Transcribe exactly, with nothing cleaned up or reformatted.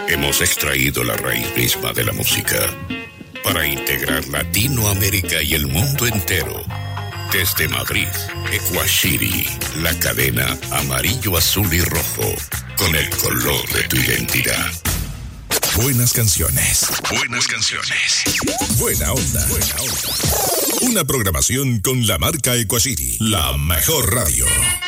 Hemos extraído la raíz misma de la música para integrar Latinoamérica y el mundo entero. Desde Madrid, Ecuashiri, la cadena amarillo, azul y rojo, con el color de tu identidad. Buenas canciones. Buenas canciones. Buena onda. Buena onda. Una programación con la marca Ecuashiri, la mejor radio.